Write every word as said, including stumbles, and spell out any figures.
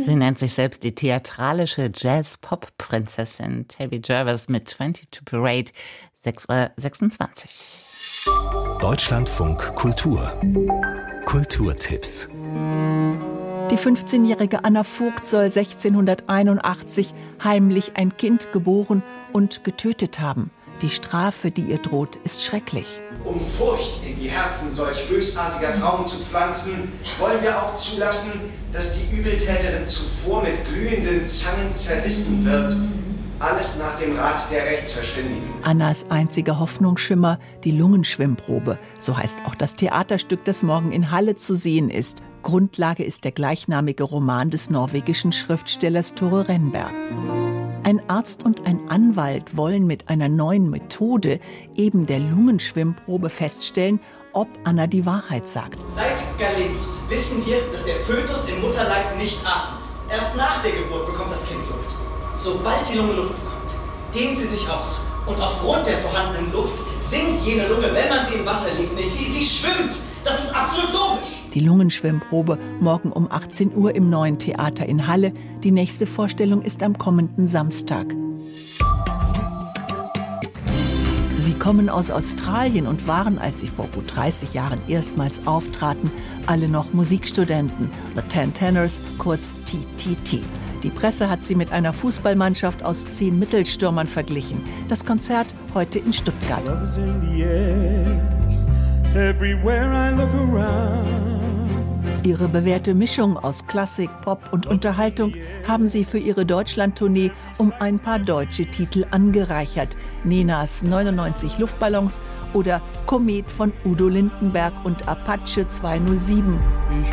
Sie nennt sich selbst die theatralische Jazz-Pop-Prinzessin Tabby Jarvis mit zweiundzwanzig Parade, sechs Uhr sechsundzwanzig. Deutschlandfunk Kultur. Kulturtipps. Die fünfzehnjährige Anna Vogt soll sechzehnhunderteinundachtzig heimlich ein Kind geboren und getötet haben. Die Strafe, die ihr droht, ist schrecklich. Um Furcht in die Herzen solch bösartiger Frauen zu pflanzen, wollen wir auch zulassen, dass die Übeltäterin zuvor mit glühenden Zangen zerrissen wird. Alles nach dem Rat der Rechtsverständigen. Annas einziger Hoffnungsschimmer, die Lungenschwimmprobe. So heißt auch das Theaterstück, das morgen in Halle zu sehen ist. Grundlage ist der gleichnamige Roman des norwegischen Schriftstellers Tore Renberg. Ein Arzt und ein Anwalt wollen mit einer neuen Methode, eben der Lungenschwimmprobe, feststellen, ob Anna die Wahrheit sagt. Seit Galenos wissen wir, dass der Fötus im Mutterleib nicht atmet. Erst nach der Geburt bekommt das Kind Luft. Sobald die Lunge Luft bekommt, dehnt sie sich aus. Und aufgrund der vorhandenen Luft sinkt jene Lunge, wenn man sie im Wasser liegt, nicht. Sie, sie schwimmt. Das ist absolut logisch. Die Lungenschwimmprobe morgen um achtzehn Uhr im Neuen Theater in Halle. Die nächste Vorstellung ist am kommenden Samstag. Sie kommen aus Australien und waren, als sie vor gut dreißig Jahren erstmals auftraten, alle noch Musikstudenten. The Ten Tenors, kurz T T T. Die Presse hat sie mit einer Fußballmannschaft aus zehn Mittelstürmern verglichen. Das Konzert heute in Stuttgart. Ihre bewährte Mischung aus Klassik, Pop und Unterhaltung haben sie für ihre Deutschlandtournee um ein paar deutsche Titel angereichert. Nenas neunundneunzig Luftballons oder Komet von Udo Lindenberg und Apache zweihundertsieben.